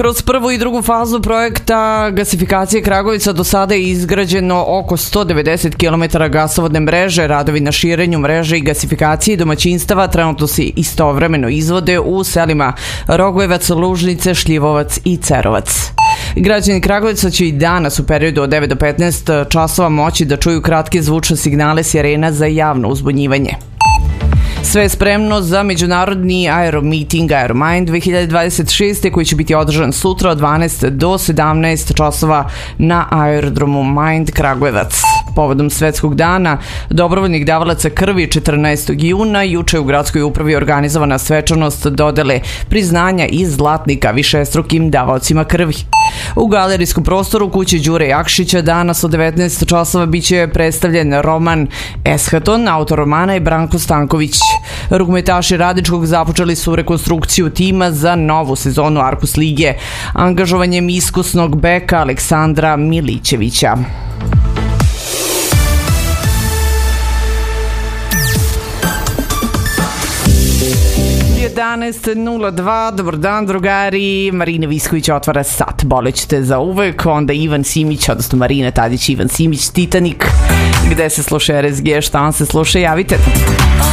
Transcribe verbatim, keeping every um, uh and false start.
Kroz prvu i drugu fazu projekta gasifikacije Kragujevca do sada je izgrađeno oko sto devedeset kilometara gasovodne mreže. Radovi na širenju mreže i gasifikaciji domaćinstava trenutno se istovremeno izvode u selima Rogojevac, Lužnice, Šljivovac i Cerovac. Građani Kragujevca će i danas u periodu od devet do petnaest časova moći da čuju kratke zvučne signale sirena za javno uzbunjivanje. Sve je spremno za međunarodni aeromiting Aeromind dve hiljade dvadeset šeste koji će biti održan sutra od dvanaest do sedamnaest časova na aerodromu Mind Kragujevac. Povodom Svetskog dana dobrovoljnih davalaca krvi četrnaestog juna juče u gradskoj upravi organizovana svečanost dodele priznanja i zlatnika višestrukim davaocima krvi. U galerijskom prostoru kuće Đure Jakšića danas od devetnaest časova biće predstavljen roman Eshaton, autor romana je Branko Stanković. Rukometaši Radničkog započeli su rekonstrukciju tima za novu sezonu Arkus lige angažovanjem iskusnog beka Aleksandra Milićevića. jedanaest nula dva, dobar dan drugari, Marina Visković otvara sat, bolećete za uvek, onda Ivan Simić, odnosno Marina Tadić, Ivan Simić, Titanik, gde se sluša R S G, šta vam se sluša, javite.